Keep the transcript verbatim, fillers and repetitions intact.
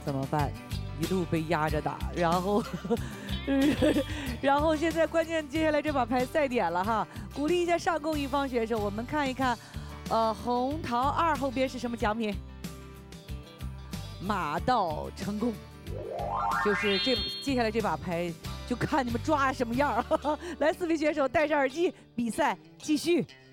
怎么办？一路被压着打，然后，然后现在关键接下来这把牌赛点了哈，鼓励一下上供一方选手，我们看一看，呃，红桃二后边是什么奖品？马到成功，就是这接下来这把牌就看你们抓什么样儿。来，四位选手戴上耳机，比赛继续。